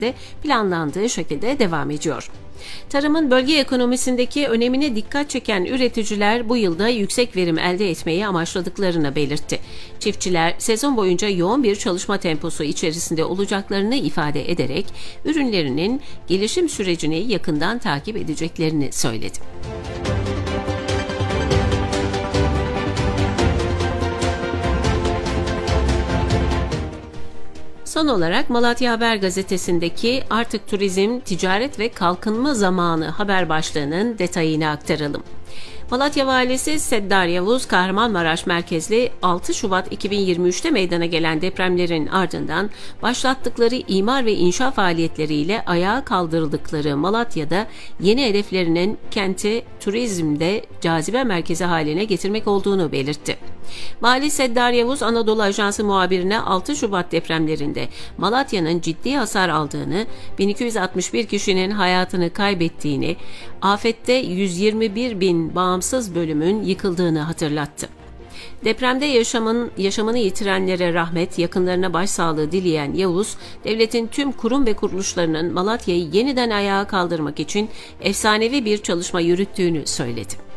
de planlandığı şekilde devam ediyor. Tarımın bölge ekonomisindeki önemine dikkat çeken üreticiler bu yılda yüksek verim elde etmeyi amaçladıklarını belirtti. Çiftçiler sezon boyunca yoğun bir çalışma temposu içerisinde olacaklarını ifade ederek ürünlerinin gelişim sürecini yakından takip edeceklerini söyledi. Son olarak Malatya Haber Gazetesi'ndeki "Artık Turizm, Ticaret ve Kalkınma Zamanı" haber başlığının detayını aktaralım. Malatya Valisi Seddar Yavuz, Kahramanmaraş merkezli 6 Şubat 2023'te meydana gelen depremlerin ardından başlattıkları imar ve inşa faaliyetleriyle ayağa kaldırıldıkları Malatya'da yeni hedeflerinin kenti turizmde cazibe merkezi haline getirmek olduğunu belirtti. Vali Seddar Yavuz, Anadolu Ajansı muhabirine 6 Şubat depremlerinde Malatya'nın ciddi hasar aldığını, 1261 kişinin hayatını kaybettiğini, afette 121 bin bağımsız bölümün yıkıldığını hatırlattı. Depremde yaşamını yitirenlere rahmet, yakınlarına başsağlığı dileyen Yavuz, devletin tüm kurum ve kuruluşlarının Malatya'yı yeniden ayağa kaldırmak için efsanevi bir çalışma yürüttüğünü söyledi.